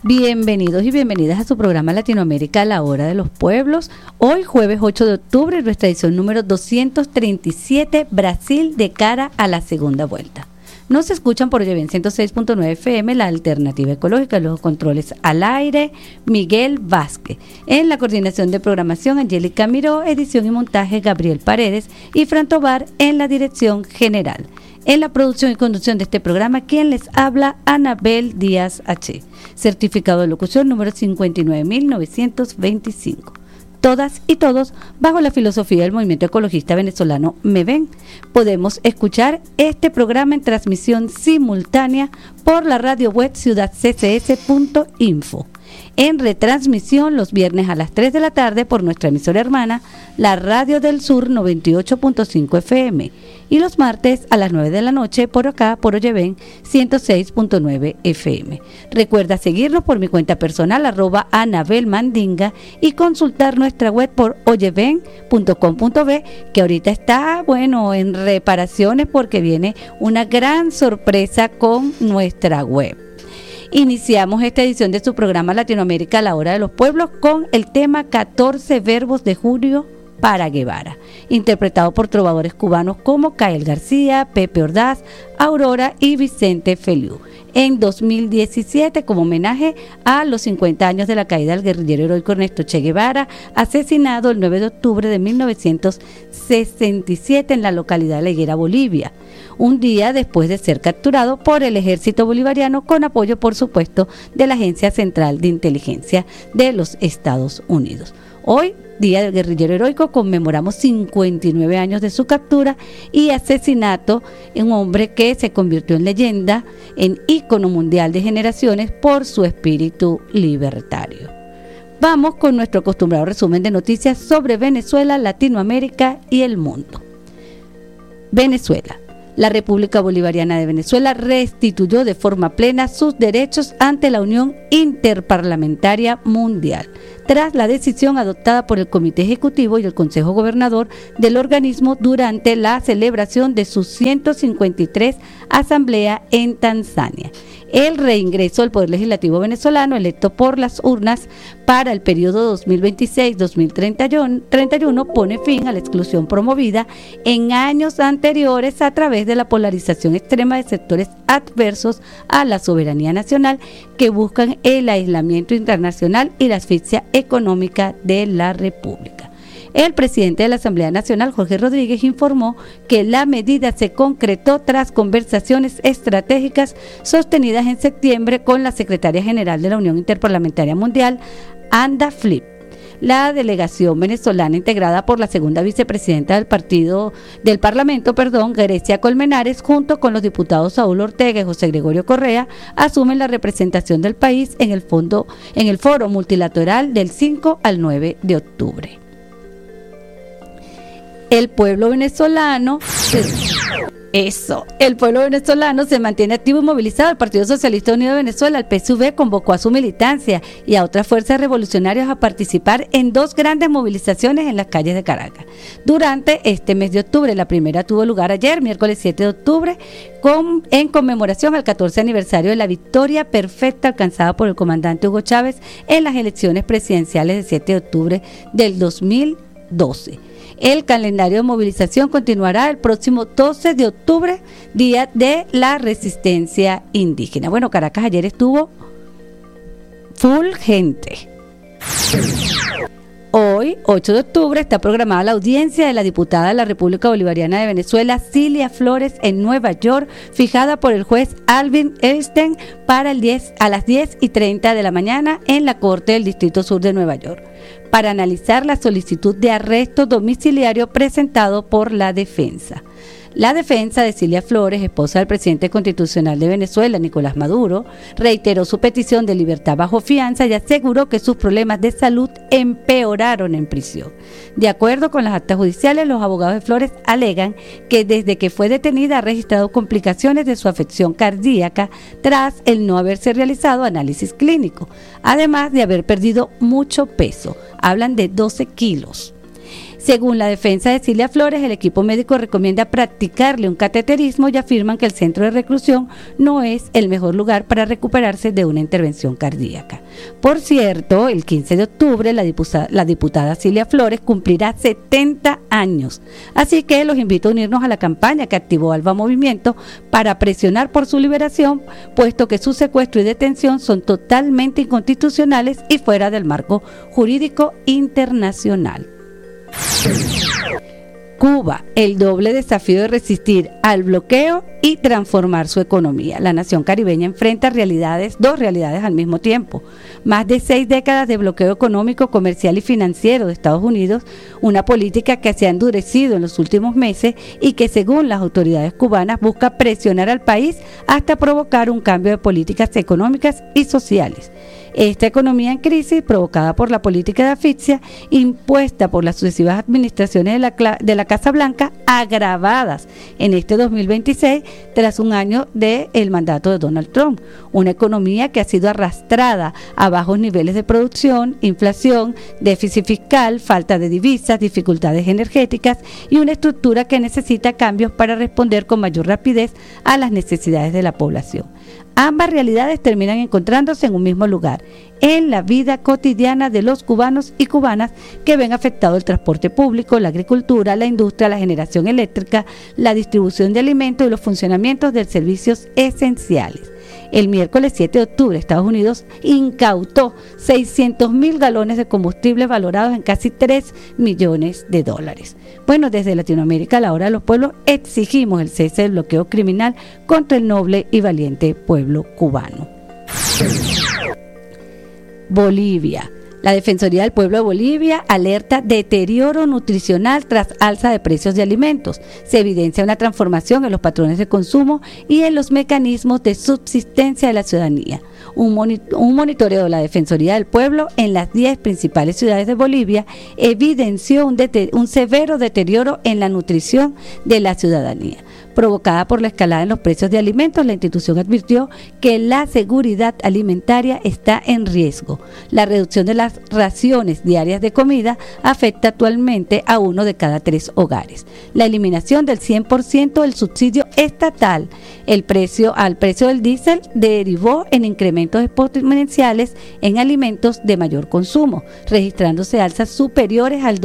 Bienvenidos y bienvenidas a su programa Latinoamérica, la hora de los pueblos. Hoy jueves 8 de octubre, nuestra edición número 237, Brasil de cara a la segunda vuelta. Nos escuchan por Oyeven 106.9 FM, la alternativa ecológica, los controles al aire, Miguel Vázquez. En la coordinación de programación, Angélica Miró, edición y montaje, Gabriel Paredes y Fran Tobar en la dirección general. En la producción y conducción de este programa, quien les habla, Anabel Díaz H. Certificado de locución número 59.925. Todas y todos, bajo la filosofía del movimiento ecologista venezolano Me Ven, podemos escuchar este programa en transmisión simultánea por la radio web ciudadccs.info. En retransmisión los viernes a las 3 de la tarde por nuestra emisora hermana, la Radio del Sur 98.5 FM, y los martes a las 9 de la noche por acá, por Oyeven 106.9 FM. Recuerda seguirnos por mi cuenta personal, @AnabelMandinga, y consultar nuestra web por oyeven.com.be, que ahorita está, en reparaciones porque viene una gran sorpresa con nuestra web. Iniciamos esta edición de su programa Latinoamérica, la hora de los pueblos, con el tema 14 verbos de Julio para Guevara, interpretado por trovadores cubanos como Cael García, Pepe Ordaz, Aurora y Vicente Feliú. En 2017, como homenaje a los 50 años de la caída del guerrillero heroico Ernesto Che Guevara, asesinado el 9 de octubre de 1967 en la localidad de La Higuera, Bolivia, un día después de ser capturado por el ejército bolivariano con apoyo, por supuesto, de la Agencia Central de Inteligencia de los Estados Unidos. Hoy, Día del Guerrillero Heroico, conmemoramos 59 años de su captura y asesinato en un hombre que se convirtió en leyenda, en ícono mundial de generaciones por su espíritu libertario. Vamos con nuestro acostumbrado resumen de noticias sobre Venezuela, Latinoamérica y el mundo. Venezuela. La República Bolivariana de Venezuela restituyó de forma plena sus derechos ante la Unión Interparlamentaria Mundial, tras la decisión adoptada por el Comité Ejecutivo y el Consejo Gobernador del organismo durante la celebración de su 153 Asamblea en Tanzania. El reingreso al Poder Legislativo venezolano, electo por las urnas para el periodo 2026-2031, pone fin a la exclusión promovida en años anteriores a través de la polarización extrema de sectores adversos a la soberanía nacional que buscan el aislamiento internacional y la asfixia económica de la República. El presidente de la Asamblea Nacional, Jorge Rodríguez, informó que la medida se concretó tras conversaciones estratégicas sostenidas en septiembre con la secretaria general de la Unión Interparlamentaria Mundial, Anda Flip. La delegación venezolana, integrada por la segunda vicepresidenta del Parlamento, Grecia Colmenares, junto con los diputados Saúl Ortega y José Gregorio Correa, asumen la representación del país en el foro multilateral del 5 al 9 de octubre. El pueblo venezolano se mantiene activo y movilizado. El Partido Socialista Unido de Venezuela, el PSUV, convocó a su militancia y a otras fuerzas revolucionarias a participar en 2 grandes movilizaciones en las calles de Caracas durante este mes de octubre. La primera tuvo lugar ayer, miércoles 7 de octubre, en conmemoración al 14 aniversario de la victoria perfecta alcanzada por el comandante Hugo Chávez en las elecciones presidenciales del 7 de octubre del 2012. El calendario de movilización continuará el próximo 12 de octubre, Día de la Resistencia Indígena. Caracas ayer estuvo full gente. Hoy, 8 de octubre, está programada la audiencia de la diputada de la República Bolivariana de Venezuela, Cilia Flores, en Nueva York, fijada por el juez Alvin Einstein para a las 10:30 de la mañana en la Corte del Distrito Sur de Nueva York, para analizar la solicitud de arresto domiciliario presentado por la defensa. La defensa de Cilia Flores, esposa del presidente constitucional de Venezuela, Nicolás Maduro, reiteró su petición de libertad bajo fianza y aseguró que sus problemas de salud empeoraron en prisión. De acuerdo con las actas judiciales, los abogados de Flores alegan que desde que fue detenida ha registrado complicaciones de su afección cardíaca tras el no haberse realizado análisis clínico, además de haber perdido mucho peso. Hablan de 12 kilos. Según la defensa de Cilia Flores, el equipo médico recomienda practicarle un cateterismo y afirman que el centro de reclusión no es el mejor lugar para recuperarse de una intervención cardíaca. Por cierto, el 15 de octubre la diputada Cilia Flores cumplirá 70 años. Así que los invito a unirnos a la campaña que activó Alba Movimiento para presionar por su liberación, puesto que su secuestro y detención son totalmente inconstitucionales y fuera del marco jurídico internacional. Cuba, el doble desafío de resistir al bloqueo y transformar su economía. La nación caribeña enfrenta dos realidades al mismo tiempo. Más de 6 décadas de bloqueo económico, comercial y financiero de Estados Unidos, una política que se ha endurecido en los últimos meses y que, según las autoridades cubanas, busca presionar al país hasta provocar un cambio de políticas económicas y sociales. Esta economía en crisis, provocada por la política de asfixia impuesta por las sucesivas administraciones de la Casa Blanca, agravadas en este 2026 tras un año del mandato de Donald Trump. Una economía que ha sido arrastrada a bajos niveles de producción, inflación, déficit fiscal, falta de divisas, dificultades energéticas y una estructura que necesita cambios para responder con mayor rapidez a las necesidades de la población. Ambas realidades terminan encontrándose en un mismo lugar, en la vida cotidiana de los cubanos y cubanas que ven afectado el transporte público, la agricultura, la industria, la generación eléctrica, la distribución de alimentos y los funcionamientos de servicios esenciales. El miércoles 7 de octubre, Estados Unidos incautó 600.000 galones de combustible valorados en casi $3 millones. Bueno, desde Latinoamérica, a la hora de los pueblos, exigimos el cese del bloqueo criminal contra el noble y valiente pueblo cubano. Bolivia. La Defensoría del Pueblo de Bolivia alerta deterioro nutricional tras alza de precios de alimentos. Se evidencia una transformación en los patrones de consumo y en los mecanismos de subsistencia de la ciudadanía. Un monitoreo de la Defensoría del Pueblo en las 10 principales ciudades de Bolivia evidenció un severo deterioro en la nutrición de la ciudadanía. Provocada por la escalada en los precios de alimentos, la institución advirtió que la seguridad alimentaria está en riesgo. La reducción de las raciones diarias de comida afecta actualmente a 1 de cada 3 hogares. La eliminación del 100% del subsidio estatal al precio del diésel derivó en incrementos exponenciales en alimentos de mayor consumo, registrándose alzas superiores al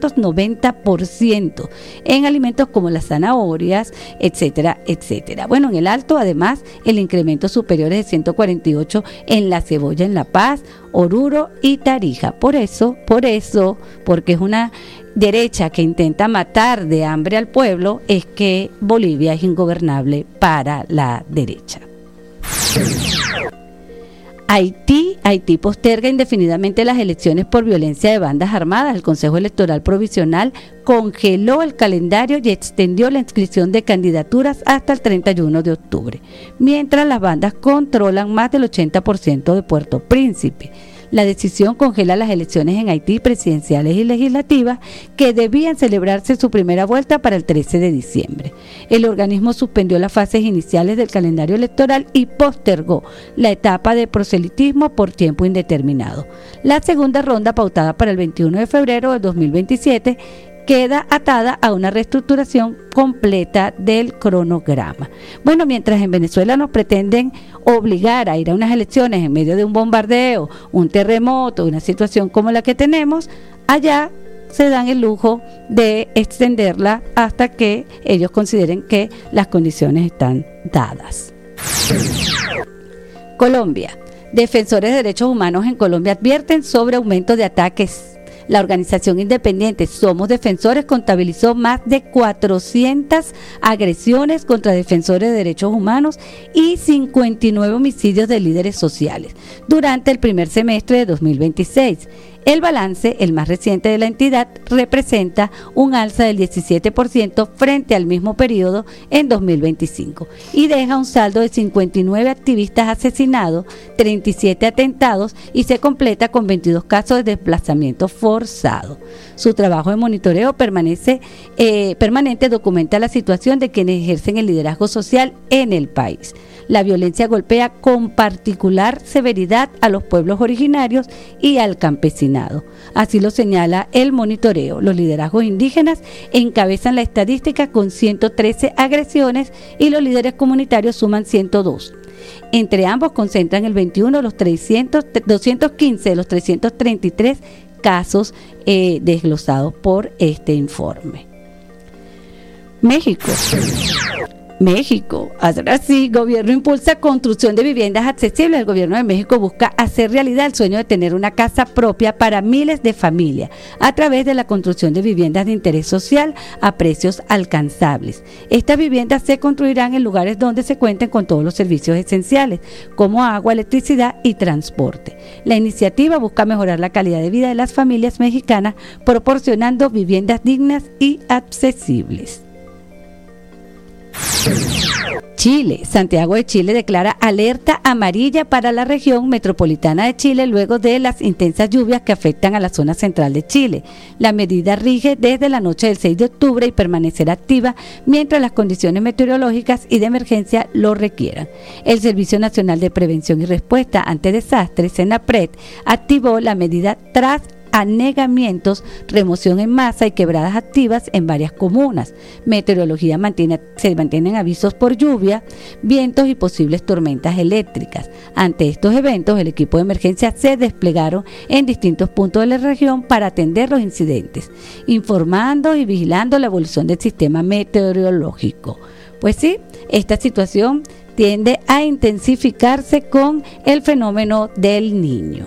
290% en alimentos como las zanahorias, etcétera, etcétera. Bueno, en el Alto, además, el incremento superior es de 148 en la cebolla en La Paz, Oruro y Tarija. Por eso, porque es una derecha que intenta matar de hambre al pueblo, es que Bolivia es ingobernable para la derecha. Haití posterga indefinidamente las elecciones por violencia de bandas armadas. El Consejo Electoral Provisional congeló el calendario y extendió la inscripción de candidaturas hasta el 31 de octubre, mientras las bandas controlan más del 80% de Puerto Príncipe. La decisión congela las elecciones en Haití presidenciales y legislativas que debían celebrarse su primera vuelta para el 13 de diciembre. El organismo suspendió las fases iniciales del calendario electoral y postergó la etapa de proselitismo por tiempo indeterminado. La segunda ronda, pautada para el 21 de febrero de 2027, queda atada a una reestructuración completa del cronograma. Bueno, mientras en Venezuela nos pretenden obligar a ir a unas elecciones en medio de un bombardeo, un terremoto, una situación como la que tenemos, allá se dan el lujo de extenderla hasta que ellos consideren que las condiciones están dadas. Colombia. Defensores de derechos humanos en Colombia advierten sobre aumento de ataques. La organización independiente Somos Defensores contabilizó más de 400 agresiones contra defensores de derechos humanos y 59 homicidios de líderes sociales durante el primer semestre de 2026. El balance, el más reciente de la entidad, representa un alza del 17% frente al mismo periodo en 2025 y deja un saldo de 59 activistas asesinados, 37 atentados y se completa con 22 casos de desplazamiento forzado. Su trabajo de monitoreo permanente documenta la situación de quienes ejercen el liderazgo social en el país. La violencia golpea con particular severidad a los pueblos originarios y al campesinado. Así lo señala el monitoreo. Los liderazgos indígenas encabezan la estadística con 113 agresiones y los líderes comunitarios suman 102. Entre ambos concentran el 21 de los 215 de los 333 casos desglosados por este informe. México, ahora sí, gobierno impulsa construcción de viviendas accesibles. El gobierno de México busca hacer realidad el sueño de tener una casa propia para miles de familias a través de la construcción de viviendas de interés social a precios alcanzables. Estas viviendas se construirán en lugares donde se cuenten con todos los servicios esenciales, como agua, electricidad y transporte. La iniciativa busca mejorar la calidad de vida de las familias mexicanas, proporcionando viviendas dignas y accesibles. Chile, Santiago de Chile declara alerta amarilla para la región metropolitana de Chile luego de las intensas lluvias que afectan a la zona central de Chile. La medida rige desde la noche del 6 de octubre y permanecerá activa mientras las condiciones meteorológicas y de emergencia lo requieran. El Servicio Nacional de Prevención y Respuesta ante Desastres, SENAPRED, activó la medida tras anegamientos, remoción en masa y quebradas activas en varias comunas. Meteorología se mantienen avisos por lluvia, vientos y posibles tormentas eléctricas. Ante estos eventos, el equipo de emergencia se desplegaron en distintos puntos de la región para atender los incidentes, informando y vigilando la evolución del sistema meteorológico. Pues sí, esta situación tiende a intensificarse con el fenómeno del Niño.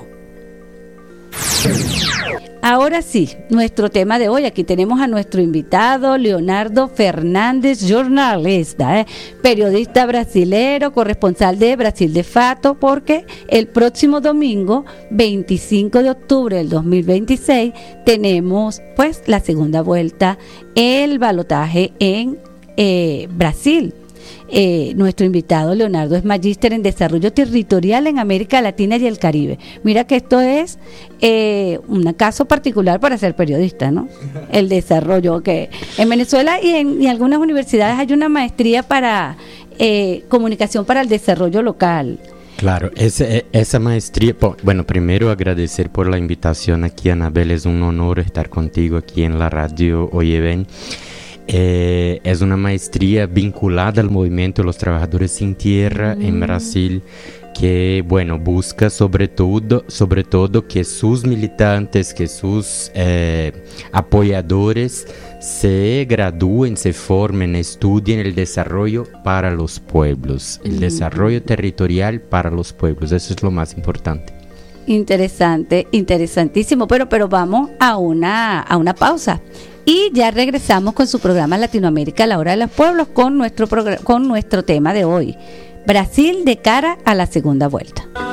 Ahora sí, nuestro tema de hoy, aquí tenemos a nuestro invitado Leonardo Fernandes, jornalista, periodista brasilero, corresponsal de Brasil de Fato, porque el próximo domingo, 25 de octubre del 2026, tenemos pues la segunda vuelta, el balotaje en Brasil. Nuestro invitado Leonardo es magíster en desarrollo territorial en América Latina y el Caribe. Mira que esto es un caso particular para ser periodista, ¿no? El desarrollo, que en Venezuela y en algunas universidades hay una maestría para comunicación para el desarrollo local. Claro, esa maestría, bueno, primero agradecer por la invitación aquí, Anabel, es un honor estar contigo aquí en la radio Oye Ven. Es una maestría vinculada al movimiento de los trabajadores sin tierra en Brasil, que bueno, busca sobre todo que sus militantes, que sus apoyadores se gradúen, se formen, estudien el desarrollo para los pueblos, el desarrollo territorial para los pueblos. Eso es lo más importante. Interesante, interesantísimo, pero vamos a una pausa. Y ya regresamos con su programa Latinoamérica, la hora de los pueblos, con nuestro tema de hoy, Brasil de cara a la segunda vuelta.